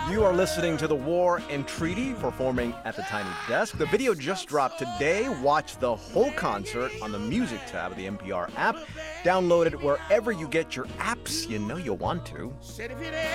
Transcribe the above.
You are listening to The War and Treaty, performing at the Tiny Desk. The video just dropped today. Watch the whole concert on the Music tab of the NPR app. Download it wherever you get your apps. You know you'll want to.